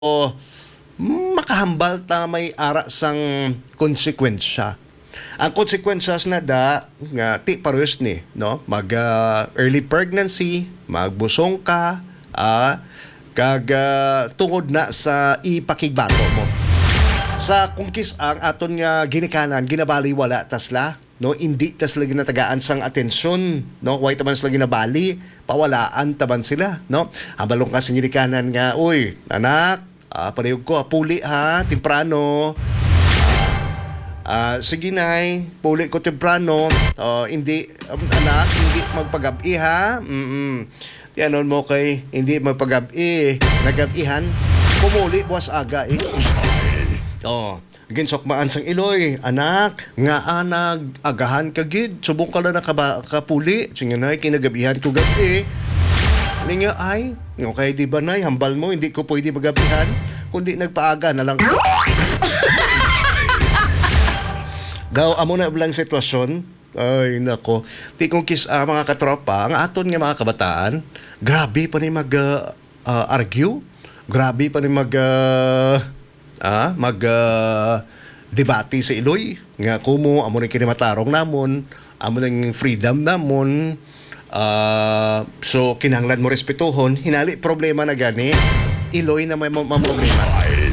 o makahambal ta may ara sang konsekwensya. Ang konsekwensya na nga ti parehas ni, no? Mag early pregnancy, magbusong ka, kag tungod na sa ipakigbato mo. Sa kungkis ang aton nga ginikanan, ginabaliwala tasla, no? Hindi tasla ginatagaan sang atensyon, no? Way taman sila ginabali, pawalaan taman sila, no? Habalong ka sa ginikanan nga, uy, anak, parehog ko, puli ha, temprano. Sige nay, puli ko temprano. Hindi, anak, hindi magpagabi ha. Yanon mo kay, hindi magpagabi. Nagabihan, pumuli buwas aga eh. Ginsok maan sang iloy, anak, nga anag, agahan ka gid, subong ka lang nakapuli. Sige nay, kinagabihan ko gabi. Nga ay, okay di ba nay, hambal mo, hindi ko pwede magabihan, kundi nagpaaga na lang. Daw, amo na bilang sitwasyon. Ay, nako. Di kong mga katropa, ang aton nga mga kabataan, grabe pa ni mag-argue. Grabe pa ni debate sa iloy. Nga kumo, amo na kinimatarong namon, amo na freedom namon. So, kinahanglan mo respetuhon. Hinali, problema na gani. Iloy na may problema.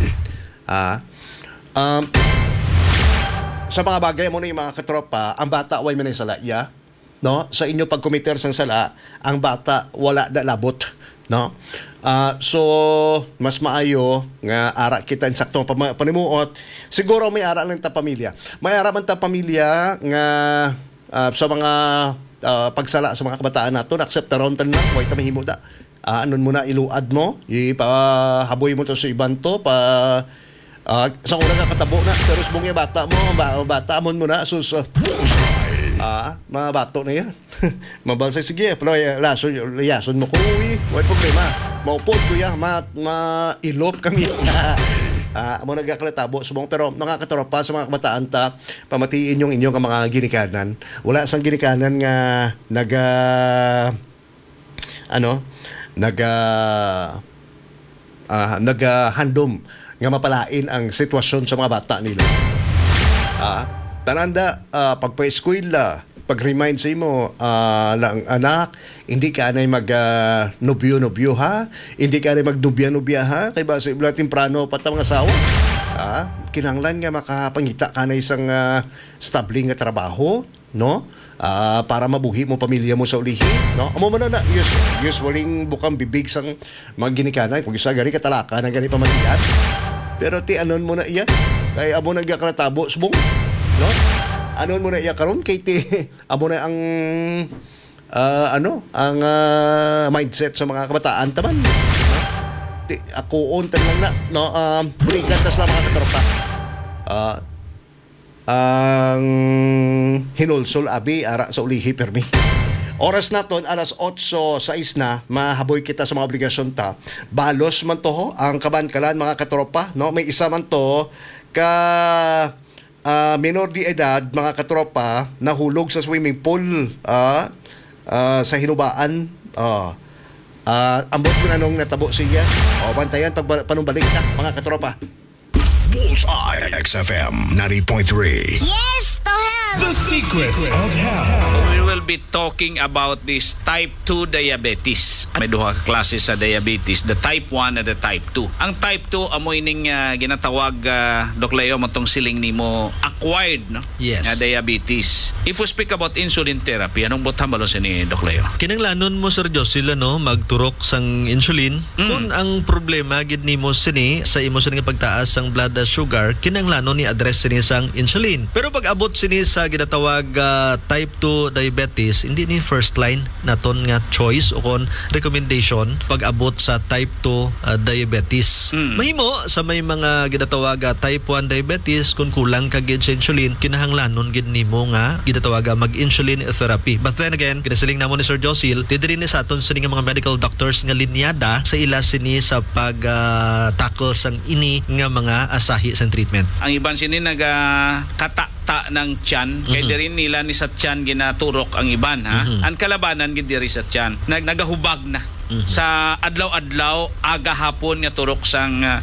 Sa mga bagay mo na yung mga katropa, ang bata way man ay sala, no? Sa inyo pag committer sang sala, ang bata wala na labot, no? So mas maayo nga ara kita insaktong panimuot. Siguro may ara lang ta pamilya. May ara man ta pamilya nga sa mga pagsala sa mga kabataan nato, accept taron tan na way ta mahimo da. Anon mo na iluad mo, ipahaboy mo to sa iban to sa una ka katabo na, pero subong yung bata amon mo na, sus, mga bato na yan. Mabalsay, sige, pero layason mo ko, may problema. Maupod ko yan, mailop kami. Amo nagkakalatabo, subong, pero mga katropa sa mga kabataan ta, pamatiin yung inyong mga ginikanan. Wala sang ginikanan nga handom nga mapalain ang sitwasyon sa mga bata nila. Tananda, pagpa-eskwela, pag-remind sa imo, lang anak, hindi ka na mag-nobyo-nobyo ha? Hindi ka na mag-nobya-nobya ha? Kaya ba sa ibla temprano pata mga asawa? Kinanglan nga makapangita ka na isang stabling nga trabaho, no? Para mabuhi mo pamilya mo sa ulihi, no? Amo man na usually bukang bibig sang mga ginikanan kung isa gari katalaka nang gani pamatian. Pero ti anon mo na iya kay amo nagkakatabo subong, no? Anon mo na iya karon kay ti amo na ang mindset sa mga kabataan taman, no? Ti ako on tan lang na, no? Buligan tas lang mga katropa. Ang hinulsol abi ara sa ulihi permi. Oras naton alas 8:06 na, mahaboy kita sa mga obligasyon ta. Balos man to ang kabankalan mga katropa, no? May isa man to ka minor de edad mga katropa nahulog sa swimming pool sa hinubaan. Ambot ko na nung natabo siya. Bantayan pag panumbalik na mga katropa. Bullseye XFM 90.3. Yes, to hell! The Secrets of Health. We will be talking about this type 2 diabetes. May duha ka klase sa diabetes, the type 1 and the type 2. Ang type 2 amoy ning ginatawag Doc Leo matong siling nimo acquired, no? Yes. Nga diabetes. If we speak about insulin therapy, anong botang balon ni Doc Leo? Kinanglanon mo Sir Josil magturok sang insulin. Kung ang problema gid nimo sini sa imo sini nga pagtaas sang blood sugar, kinanglanon ni address sini sang insulin. Pero pag abot sini sa ginatawag type 2 diabetes, hindi ni first line naton nga choice o kon recommendation pag abot sa type 2 diabetes. Mahimo sa may mga ginatawag type 1 diabetes kung kulang ka gid sa insulin, kinahanglanon gid nimo nga ginatawag mag-insulin therapy. But then again, kinasiling namo ni Sir Josil, didiri ni sa aton sini nga mga medical doctors nga linyada sa ila sini sa pag tackle sang ini nga mga asahi sa treatment. Ang iban sini nagakata ng tiyan, kay diri nila ni sa tiyan ginaturok ang iban ha. Ang kalabanan gid diri sa tiyan nagahubag na sa adlaw-adlaw aga hapon nga turok sang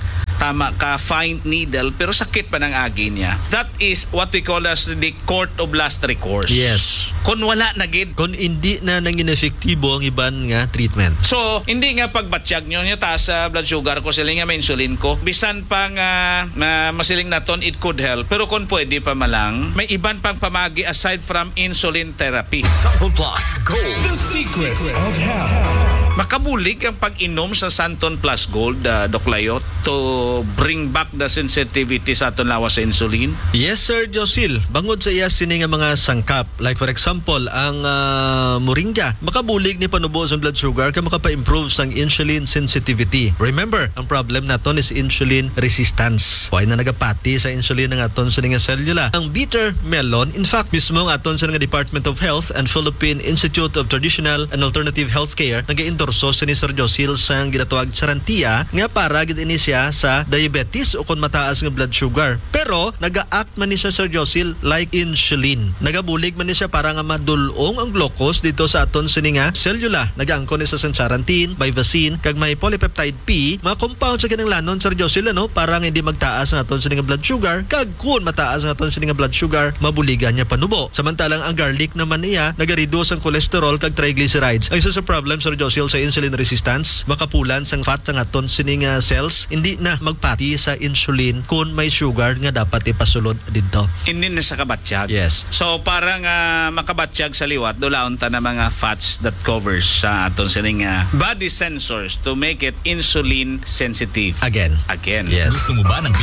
tama ka, fine needle, pero sakit pa ng agi niya. That is what we call as the court of last recourse. Yes. Kung wala na gid. Kung hindi na nangin efektibo ang iban nga treatment. So, hindi nga pagbatsyag nyo taas sa blood sugar ko, siling nga may insulin ko. Bisan pa nga masiling naton, it could help. Pero kung pwede pa malang, may iban pang pamagi aside from insulin therapy. Santon Plus Gold. The secrets of health. Makabulig ang pag-inom sa Santon Plus Gold, Doc Layot, to bring back the sensitivity sa aton lawas sa insulin. Yes, Sir Josil. Bangod sa iya sini nga mga sangkap. Like for example, ang moringa. Makabulig ni panubo sa blood sugar kaya makapa-improve sang insulin sensitivity. Remember, ang problem naton is insulin resistance. Why na nagapati sa insulin ng aton sa nga selula. Ang bitter melon, in fact, mismo ang aton sa nga Department of Health and Philippine Institute of Traditional and Alternative Healthcare nag-endorso sa ni Sir Josil sang ginatawag Charantia nga para gid ini siya sa diabetes o kung mataas nga blood sugar. Pero naga-act man ni siya, Sir Josil, like insulin. Nagabulig man ni siya para nga madulong ang glucose dito sa aton sini nga selula. Nagaangkon ni sa Charantin, Vivacin, kag may polypeptide P, mga compound sa kinanglanon, Sir Josil, ano, para nga hindi magtaas ang aton sini nga blood sugar, kag kun mataas ang aton sini nga blood sugar, mabuligan niya panubo. Samantalang ang garlic naman niya nagareduce ang cholesterol kag triglycerides. Ang isa sa problem, Sir Josil, sa insulin resistance, makapulan sang fat sa aton sini nga cells, hindi na magpati sa insulin kun may sugar nga dapat ipasulod dito. Hindi na sa kabatsyag. Yes. So, parang makabatsyag sa liwat, dulaon ta na mga fats that covers sa aton sining body sensors to make it insulin sensitive. Again. Again. Yes. Gusto mo ba ng